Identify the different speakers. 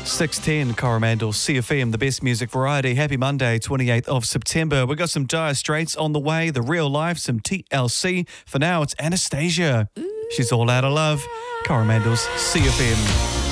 Speaker 1: 6:10 Coromandel CFM, the best music variety. Happy Monday, 28th of September. We got some Dire Straits on the way, The Real Life, some TLC. For now, it's Anastasia. She's all out of love. Coromandel's CFM.